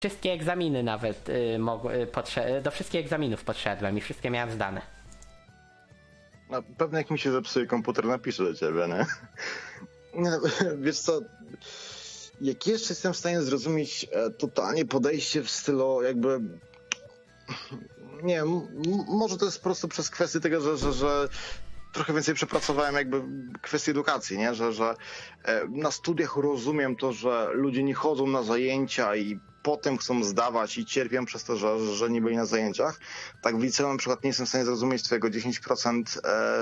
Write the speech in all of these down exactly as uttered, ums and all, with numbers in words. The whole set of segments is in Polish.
wszystkie egzaminy nawet y, mogły, podsze- do wszystkich egzaminów podszedłem i wszystkie miałem zdane. No, pewnie jak mi się zepsuje komputer, napiszę do ciebie, nie? Nie, wiesz co, jak jeszcze jestem w stanie zrozumieć e, totalnie podejście w stylu jakby, nie wiem, m- może to jest po prostu przez kwestię tego, że, że, że trochę więcej przepracowałem jakby kwestię edukacji, nie? Że, że e, na studiach rozumiem to, że ludzie nie chodzą na zajęcia i potem chcą zdawać i cierpią przez to, że, że nie byli na zajęciach. Tak w liceum na przykład nie jestem w stanie zrozumieć twojego dziesięć procent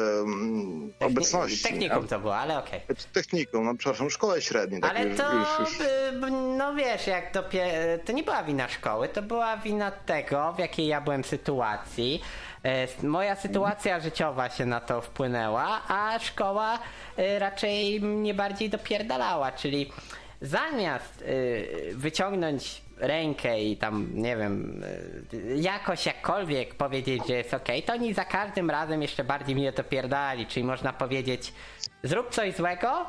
e, obecności. Technikum to było, ale okej. Okay. Technikum, no przepraszam, w szkole średniej. Tak ale już, to, już, już. no wiesz, jak dopiero, to nie była wina szkoły, to była wina tego, w jakiej ja byłem sytuacji. Moja sytuacja życiowa się na to wpłynęła, a szkoła raczej mnie bardziej dopierdalała, czyli zamiast wyciągnąć rękę i tam, nie wiem, jakoś jakkolwiek powiedzieć, że jest okej, to oni za każdym razem jeszcze bardziej mnie dopierdali, czyli można powiedzieć, zrób coś złego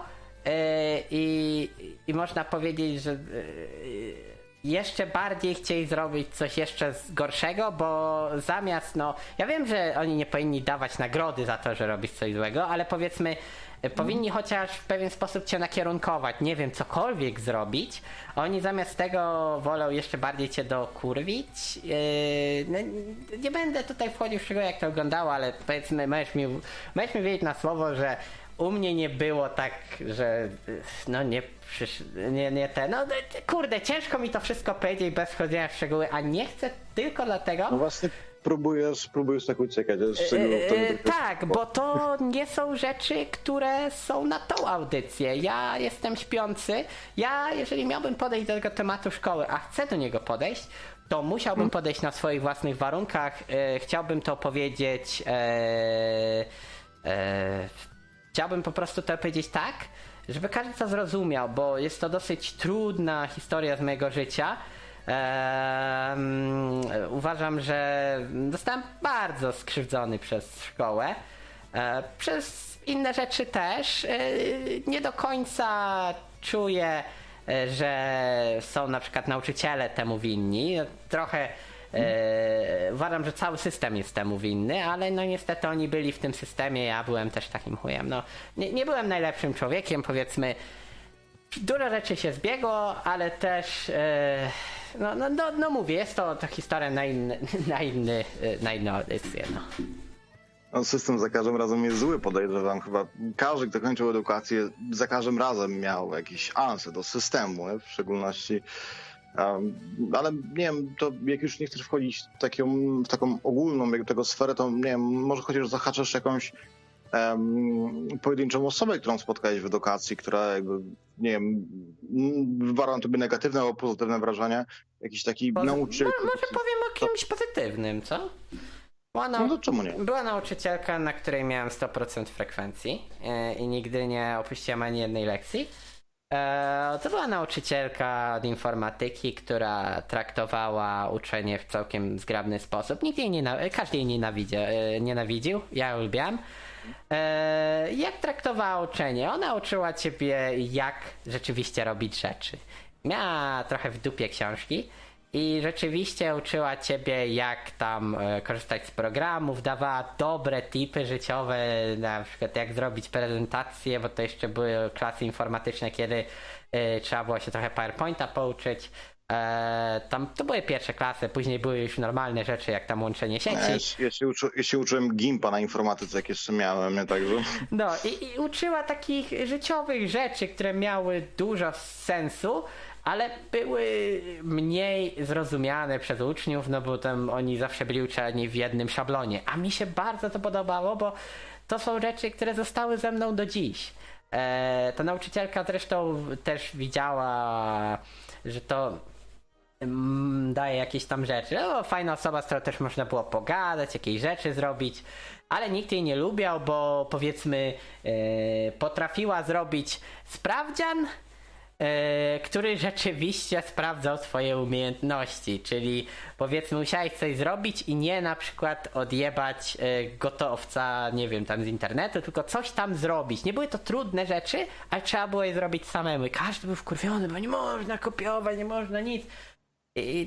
i, i można powiedzieć, że jeszcze bardziej chcieli zrobić coś jeszcze gorszego, bo zamiast, no, ja wiem, że oni nie powinni dawać nagrody za to, że robisz coś złego, ale powiedzmy, powinni chociaż w pewien sposób cię nakierunkować, nie wiem, cokolwiek zrobić. Oni zamiast tego wolą jeszcze bardziej cię dokurwić. Yy, no, nie będę tutaj wchodził w szczegóły, jak to wyglądało, ale powiedzmy, możesz mi, możesz mi wiedzieć na słowo, że u mnie nie było tak, że no nie, nie, nie te, no kurde, ciężko mi to wszystko powiedzieć bez wchodzenia w szczegóły, a nie chcę tylko dlatego... No właśnie próbujesz, próbujesz tak uciekać, że szczegółów to nie yy, Tak, bo to nie są rzeczy, które są na tą audycję. Ja jestem śpiący, ja jeżeli miałbym podejść do tego tematu szkoły, a chcę do niego podejść, to musiałbym hmm. podejść na swoich własnych warunkach, yy, chciałbym to powiedzieć... Yy, yy, Chciałbym po prostu to powiedzieć tak, żeby każdy to zrozumiał, bo jest to dosyć trudna historia z mojego życia. Eee, uważam, że zostałem bardzo skrzywdzony przez szkołę. Eee, przez inne rzeczy też. Eee, nie do końca czuję, że są na przykład nauczyciele temu winni. Trochę Yy, uważam, że cały system jest temu winny, ale no niestety oni byli w tym systemie, ja byłem też takim chujem. No, nie, nie byłem najlepszym człowiekiem, powiedzmy. Dużo rzeczy się zbiegło, ale też yy, no, no, no, no mówię, jest to, to historia na inny, na inny, na inną audycję. No. No, system za każdym razem jest zły, podejrzewam. Chyba każdy, kto kończył edukację, za każdym razem miał jakieś anse do systemu, nie? W szczególności Um, ale nie wiem, to jak już nie chcesz wchodzić w taką, w taką ogólną jakby tego sferę, to nie wiem, może chociaż zahaczasz jakąś um, pojedynczą osobę, którą spotkałeś w edukacji, która jakby, nie wiem, wywarła na tobie negatywne albo pozytywne wrażenie, jakiś taki Pozy- nauczyciel. No, może powiem o kimś pozytywnym, co? Była nau- no to czemu nie? Była nauczycielka, na której miałem sto procent frekwencji yy, i nigdy nie opuściłem ani jednej lekcji. To była nauczycielka od informatyki, która traktowała uczenie w całkiem zgrabny sposób. Nikt jej nie, każdy jej nienawidzi, nienawidził, ja ją lubiłem. Jak traktowała uczenie? Ona uczyła ciebie, jak rzeczywiście robić rzeczy. Miała trochę w dupie książki i rzeczywiście uczyła ciebie, jak tam korzystać z programów, dawała dobre tipy życiowe, na przykład jak zrobić prezentację, bo to jeszcze były klasy informatyczne, kiedy y, trzeba było się trochę PowerPointa pouczyć. E, tam to były pierwsze klasy, później były już normalne rzeczy, jak tam łączenie sieci. Ja, ja, się, uczy, ja się uczyłem Gimpa na informatyce, jak jeszcze miałem, nie? Także... No i, i uczyła takich życiowych rzeczy, które miały dużo sensu, ale były mniej zrozumiane przez uczniów, no bo tam oni zawsze byli uczeni w jednym szablonie. A mi się bardzo to podobało, bo to są rzeczy, które zostały ze mną do dziś. E, ta nauczycielka zresztą też widziała, że to mm, daje jakieś tam rzeczy. No, fajna osoba, z którą też można było pogadać, jakieś rzeczy zrobić, ale nikt jej nie lubiał, bo powiedzmy e, potrafiła zrobić sprawdzian, który rzeczywiście sprawdzał swoje umiejętności, czyli powiedzmy musiałeś coś zrobić i nie na przykład odjebać gotowca, nie wiem, tam z internetu, tylko coś tam zrobić. Nie były to trudne rzeczy, ale trzeba było je zrobić samemu i każdy był wkurwiony, bo nie można kopiować, nie można nic. I